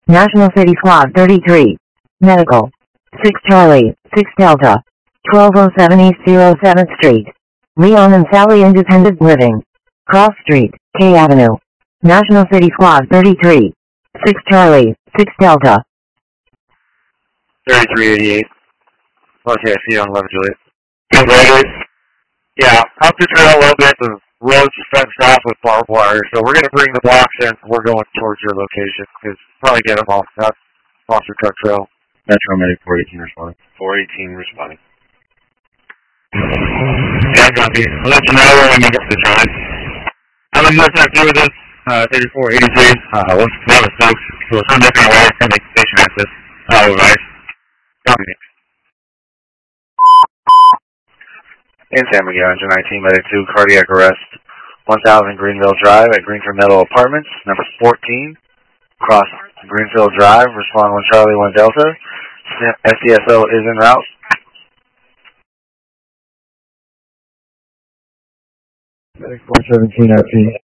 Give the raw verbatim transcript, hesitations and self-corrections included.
National City Squad thirty-three. Medical. six Charlie, six Delta. twelve oh seven East oh seventh Street. Leon and Sally Independent Living. Cross Street, K Avenue. National City Squad thirty-three. six Charlie, six Delta. thirty-three eighty-eight. Okay, I see you on eleven Juliet. Good, right? Yeah, up the trail a little bit. The road's fenced off with barbed wire, so we're going to bring the blocks in. We're going towards your location, because probably get them off that Foster Truck Trail. Metro Medic four eighteen responding. four eighteen responding. Yeah, copy. I'll let you know when we make up the drive. I'm going to mess through with this, uh, thirty-four eighty-three. Uh, once the other folks, so some different way, and make station access. Uh, right. Copy. In San Miguel, Engine nineteen, Medic two, cardiac arrest. one thousand Greenville Drive at Greenford Meadow Apartments, number fourteen. Cross Greenfield Drive, respond one Charlie, one Delta. S C S O is en route. Medic four seventeen R P.